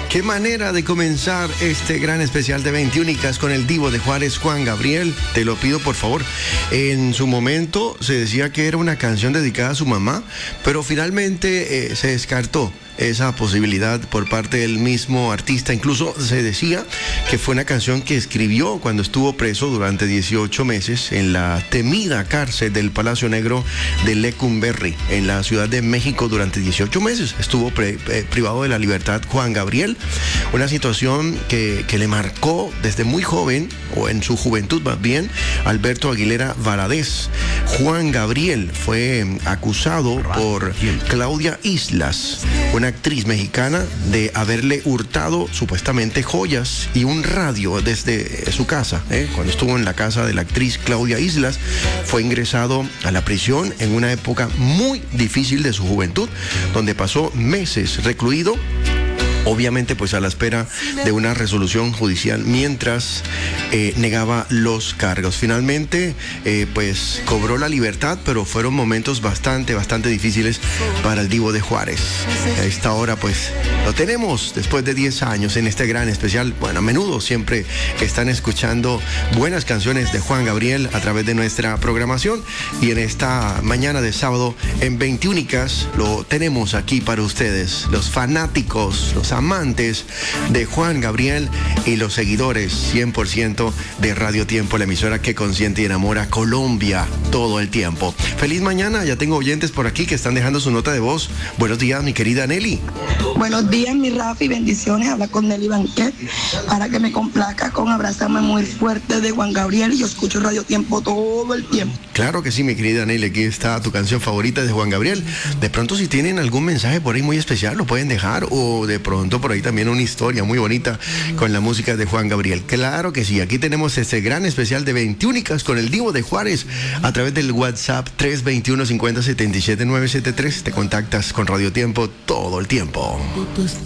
Qué manera de comenzar este gran especial de 21 con el divo de Juárez, Juan Gabriel. Te lo pido por favor. En su momento se decía que era una canción dedicada a su mamá, pero finalmente se descartó esa posibilidad por parte del mismo artista. Incluso se decía que fue una canción que escribió cuando estuvo preso durante 18 meses en la temida cárcel del Palacio Negro de Lecumberri, en la Ciudad de México. Durante 18 meses estuvo privado de la libertad Juan Gabriel, una situación que le marcó desde muy joven, o en su juventud más bien, Alberto Aguilera Valadez. Juan Gabriel fue acusado por Claudia Islas, una actriz mexicana, de haberle hurtado supuestamente joyas y un radio desde su casa. Cuando estuvo en la casa de la actriz Claudia Islas, fue ingresado a la prisión en una época muy difícil de su juventud, donde pasó meses recluido, obviamente pues a la espera de una resolución judicial, mientras negaba los cargos. Finalmente pues cobró la libertad, pero fueron momentos bastante difíciles para el divo de Juárez. A esta hora pues lo tenemos después de 10 años en este gran especial. Bueno, a menudo siempre están escuchando buenas canciones de Juan Gabriel a través de nuestra programación, y en esta mañana de sábado en 21 lo tenemos aquí para ustedes, los fanáticos, los amantes de Juan Gabriel y los seguidores 100% de Radio Tiempo, la emisora que consiente y enamora a Colombia todo el tiempo. Feliz mañana, ya tengo oyentes por aquí que están dejando su nota de voz. Buenos días, mi querida Nelly. Buenos días, mi Rafi, bendiciones. Habla con Nelly Banquet para que me complazca con Abrázame Muy Fuerte de Juan Gabriel, y yo escucho Radio Tiempo todo el tiempo. Claro que sí, mi querida Nelly, aquí está tu canción favorita de Juan Gabriel. De pronto, si tienen algún mensaje por ahí muy especial, lo pueden dejar, o de pronto por ahí también una historia muy bonita con la música de Juan Gabriel. Claro que sí, aquí tenemos este gran especial de 21 con el divo de Juárez a través del WhatsApp 321-50-77-973. Te contactas con Radio Tiempo todo el tiempo.